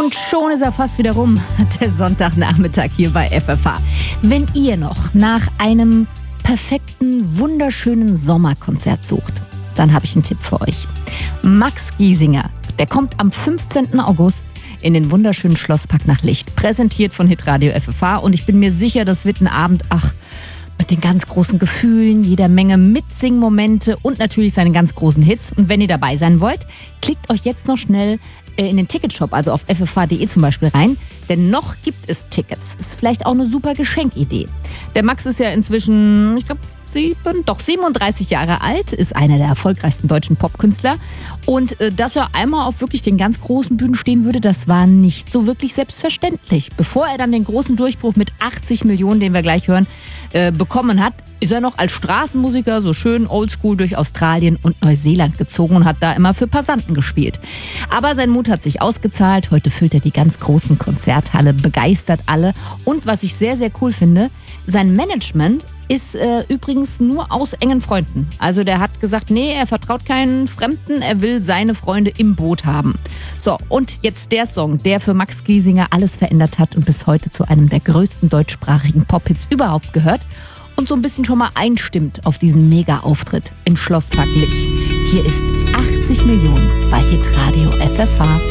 Und schon ist er fast wieder rum, der Sonntagnachmittag hier bei FFH. Wenn ihr noch nach einem perfekten, wunderschönen Sommerkonzert sucht, dann habe ich einen Tipp für euch. Max Giesinger, der kommt am 15. August in den wunderschönen Schlosspark nach Licht, präsentiert von Hitradio FFH. Und ich bin mir sicher, das wird ein Abend, mit den ganz großen Gefühlen, jeder Menge Mitsingmomente und natürlich seinen ganz großen Hits. Und wenn ihr dabei sein wollt, klickt euch jetzt noch schnell in den Ticketshop, also auf ffh.de zum Beispiel rein, denn noch gibt es Tickets. Ist vielleicht auch eine super Geschenkidee. Der Max ist ja inzwischen, ich glaube, 37 Jahre alt, ist einer der erfolgreichsten deutschen Popkünstler. Und dass er einmal auf wirklich den ganz großen Bühnen stehen würde, das war nicht so wirklich selbstverständlich. Bevor er dann den großen Durchbruch mit 80 Millionen, den wir gleich hören, bekommen hat, ist er noch als Straßenmusiker so schön oldschool durch Australien und Neuseeland gezogen und hat da immer für Passanten gespielt. Aber sein Mut hat sich ausgezahlt. Heute füllt er die ganz großen Konzerthalle, begeistert alle. Und was ich sehr, sehr cool finde, sein Management ist übrigens nur aus engen Freunden. Also der hat gesagt, nee, er vertraut keinen Fremden, er will seine Freunde im Boot haben. So, und jetzt der Song, der für Max Giesinger alles verändert hat und bis heute zu einem der größten deutschsprachigen Pop-Hits überhaupt gehört und so ein bisschen schon mal einstimmt auf diesen Mega-Auftritt im Schlosspark Lich. Hier ist 80 Millionen bei Hitradio FFH.